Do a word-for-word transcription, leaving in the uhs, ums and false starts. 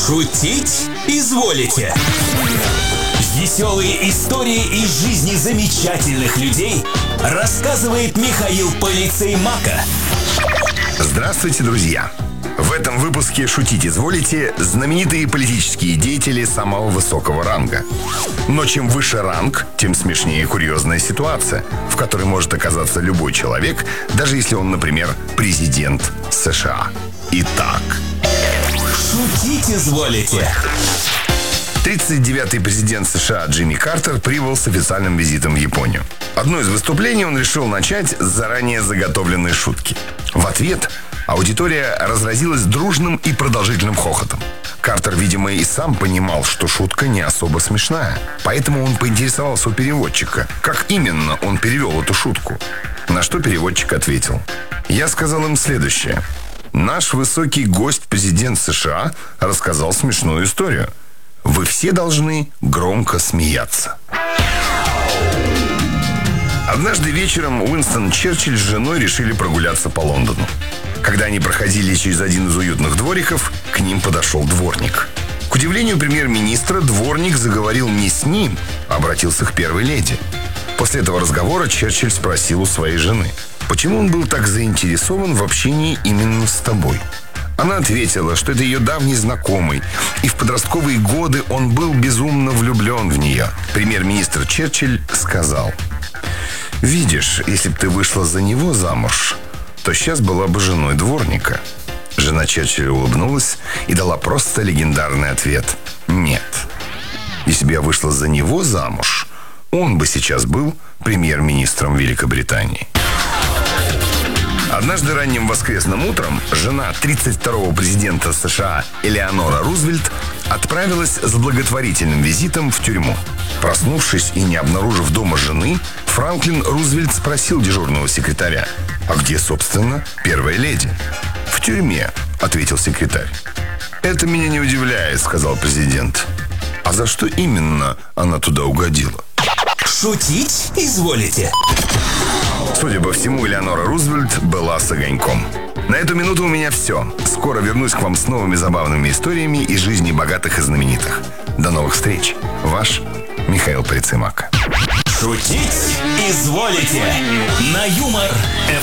Шутить изволите. Веселые истории из жизни замечательных людей рассказывает Михаил Полицей Мака. Здравствуйте, друзья! В этом выпуске «Шутить изволите» знаменитые политические деятели самого высокого ранга. Но чем выше ранг, тем смешнее курьезная ситуация, в которой может оказаться любой человек, даже если он, например, президент США. Итак... Шутить изволите. тридцать девятый президент США Джимми Картер прибыл с официальным визитом в Японию. Одно из выступлений он решил начать с заранее заготовленной шутки. В ответ аудитория разразилась дружным и продолжительным хохотом. Картер, видимо, и сам понимал, что шутка не особо смешная. Поэтому он поинтересовался у переводчика, как именно он перевел эту шутку. На что переводчик ответил: «Я сказал им следующее. Наш высокий гость, президент США, рассказал смешную историю. Вы все должны громко смеяться». Однажды вечером Уинстон Черчилль с женой решили прогуляться по Лондону. Когда они проходили через один из уютных двориков, к ним подошел дворник. К удивлению премьер-министра, дворник заговорил не с ним, а обратился к первой леди. После этого разговора Черчилль спросил у своей жены: «Почему он был так заинтересован в общении именно с тобой?» Она ответила, что это ее давний знакомый, и в подростковые годы он был безумно влюблен в нее. Премьер-министр Черчилль сказал: «Видишь, если бы ты вышла за него замуж, то сейчас была бы женой дворника». Жена Черчилля улыбнулась и дала просто легендарный ответ: «Нет. Если бы я вышла за него замуж, он бы сейчас был премьер-министром Великобритании». Однажды ранним воскресным утром жена тридцать второго президента США Элеонора Рузвельт отправилась с благотворительным визитом в тюрьму. Проснувшись и не обнаружив дома жены, Франклин Рузвельт спросил дежурного секретаря: «А где, собственно, первая леди?» «В тюрьме», — ответил секретарь. «Это меня не удивляет», — сказал президент. «А за что именно она туда угодила?» Шутить изволите. Судя по всему, Элеонора Рузвельт была с огоньком. На эту минуту у меня все. Скоро вернусь к вам с новыми забавными историями из жизни богатых и знаменитых. До новых встреч. Ваш Михаил Полицей Мака. Шутить изволите. На Юмор